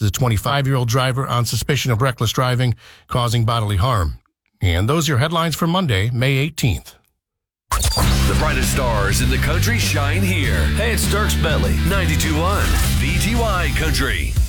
arrested a 25-year-old driver on suspicion of reckless driving causing bodily harm. And those are your headlines for Monday, May 18th. The brightest stars in the country shine here. Hey, it's Dierks Bentley, 92.1 VGY Country.